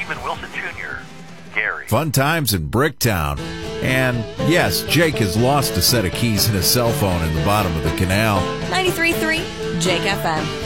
Stephen Wilson Jr., Gary. Fun times in Bricktown. And yes, Jake has lost a set of keys and a cell phone in the bottom of the canal. 93.3 Jake FM.